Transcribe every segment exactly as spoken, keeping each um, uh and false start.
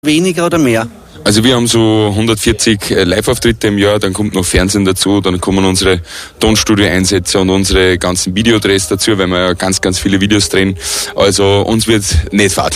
Weniger oder mehr? Also wir haben so hundertvierzig Live-Auftritte im Jahr, dann kommt noch Fernsehen dazu, dann kommen unsere Tonstudio-Einsätze und unsere ganzen Videodrehs dazu, weil wir ja ganz, ganz viele Videos drehen. Also uns wird nicht fad.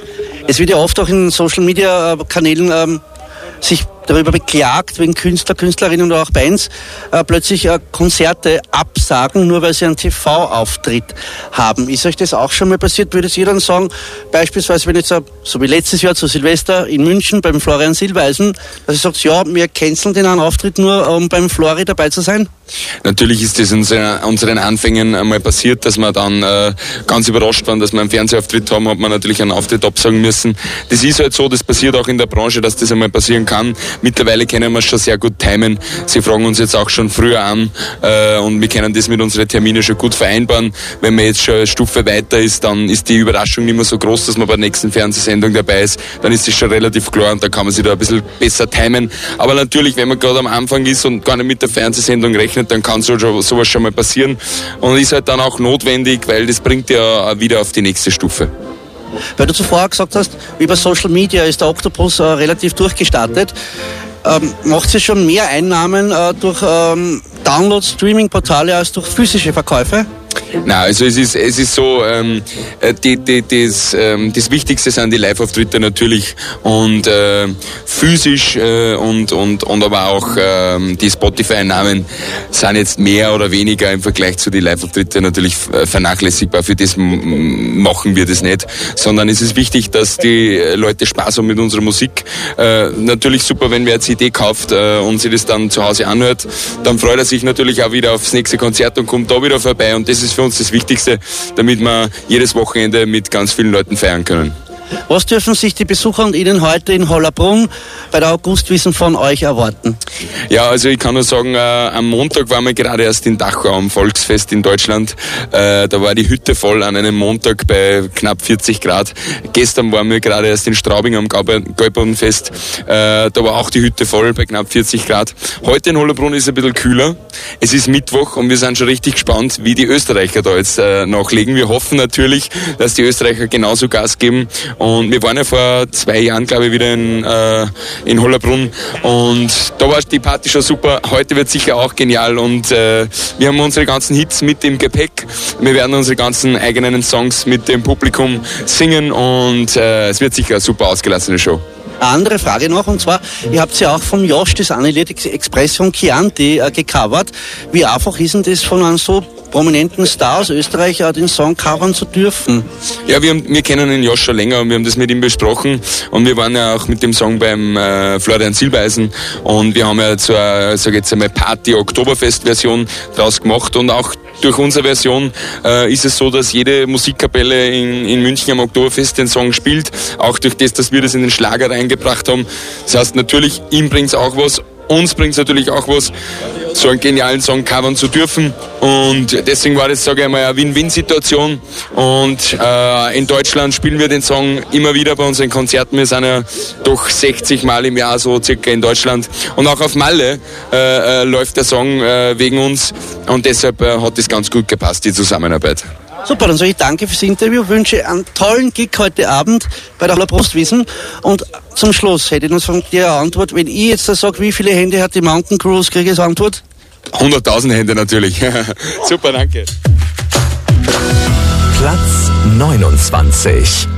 Es wird ja oft auch in Social-Media-Kanälen ähm, sich darüber beklagt, wenn Künstler, Künstlerinnen oder auch Bands äh, plötzlich äh, Konzerte absagen, nur weil sie einen T V-Auftritt haben. Ist euch das auch schon mal passiert? Würdet ihr dann sagen, beispielsweise wenn jetzt, so wie letztes Jahr zu Silvester in München beim Florian Silbereisen, dass ihr sagt, ja, wir canceln den einen Auftritt nur, um beim Flori dabei zu sein? Natürlich ist das in unseren Anfängen einmal passiert, dass wir dann äh, ganz überrascht waren, dass wir einen Fernsehauftritt haben, hat man natürlich einen Auftritt absagen müssen. Das ist halt so, das passiert auch in der Branche, dass das einmal passieren kann. Mittlerweile können wir es schon sehr gut timen. Sie fragen uns jetzt auch schon früher an äh, und wir können das mit unseren Terminen schon gut vereinbaren. Wenn man jetzt schon eine Stufe weiter ist, dann ist die Überraschung nicht mehr so groß, dass man bei der nächsten Fernsehsendung dabei ist. Dann ist das schon relativ klar und da kann man sich da ein bisschen besser timen. Aber natürlich, wenn man gerade am Anfang ist und gar nicht mit der Fernsehsendung rechnet, dann kann so, sowas schon mal passieren und ist halt dann auch notwendig, weil das bringt ja wieder auf die nächste Stufe. Weil du zuvor gesagt hast, über Social Media ist der Octopus äh, relativ durchgestartet. Ähm, macht ihr schon mehr Einnahmen äh, durch ähm, Downloads, Streaming-Portale als durch physische Verkäufe? Nein, also es ist es ist so, ähm, die, die, das, ähm, das Wichtigste sind die Live-Auftritte natürlich und äh, physisch äh, und, und, und aber auch ähm, die Spotify-Einnahmen sind jetzt mehr oder weniger im Vergleich zu den Live-Auftritten natürlich vernachlässigbar. Für das m- machen wir das nicht, sondern es ist wichtig, dass die Leute Spaß haben mit unserer Musik. Äh, natürlich super, wenn wer eine C D kauft äh, und sich das dann zu Hause anhört, dann freut er sich natürlich auch wieder aufs nächste Konzert und kommt da wieder vorbei und das ist für uns das Wichtigste, damit wir jedes Wochenende mit ganz vielen Leuten feiern können. Was dürfen sich die Besucher und Ihnen heute in Hollabrunn bei der Augustwiesn von euch erwarten? Ja, also ich kann nur sagen, äh, am Montag waren wir gerade erst in Dachau am Volksfest in Deutschland. Äh, da war die Hütte voll an einem Montag bei knapp vierzig Grad. Gestern waren wir gerade erst in Straubing am Gäubodenfest. Äh, da war auch die Hütte voll bei knapp vierzig Grad. Heute in Hollabrunn ist es ein bisschen kühler. Es ist Mittwoch und wir sind schon richtig gespannt, wie die Österreicher da jetzt äh, nachlegen. Wir hoffen natürlich, dass die Österreicher genauso Gas geben. Und wir waren ja vor zwei Jahren, glaube ich, wieder in, äh, in Hollabrunn und da war die Party schon super. Heute wird sicher auch genial und äh, wir haben unsere ganzen Hits mit im Gepäck. Wir werden unsere ganzen eigenen Songs mit dem Publikum singen und äh, es wird sicher eine super ausgelassene Show. Eine andere Frage noch, und zwar, ihr habt ja auch vom Josh das Annelied Express von Chianti äh, gecovert. Wie einfach ist denn das von einem so prominenten Star aus Österreich äh, den Song covern zu dürfen? Ja, wir, haben, wir kennen den Josh schon länger und wir haben das mit ihm besprochen und wir waren ja auch mit dem Song beim äh, Florian Silbereisen und wir haben ja so eine, sag jetzt einmal Party-Oktoberfest-Version draus gemacht und auch durch unsere Version äh, ist es so, dass jede Musikkapelle in, in München am Oktoberfest den Song spielt, auch durch das, dass wir das in den Schlager reingebracht haben. Das heißt natürlich, ihm bringt es auch was, uns bringt es natürlich auch was, so einen genialen Song covern zu dürfen und deswegen war das, sage ich mal, eine Win-Win-Situation und äh, in Deutschland spielen wir den Song immer wieder bei unseren Konzerten. Wir sind ja doch sechzig Mal im Jahr so circa in Deutschland und auch auf Malle äh, äh, läuft der Song äh, wegen uns und deshalb äh, hat das ganz gut gepasst, die Zusammenarbeit. Super, dann sage ich danke fürs Interview, wünsche einen tollen Gig heute Abend bei der Hollabrunn und zum Schluss hätte ich noch von dir eine Antwort. Wenn ich jetzt da sage, wie viele Hände hat die Mountain Cruise, kriege ich als Antwort? hunderttausend Hände natürlich. Super, danke. Platz neunundzwanzig.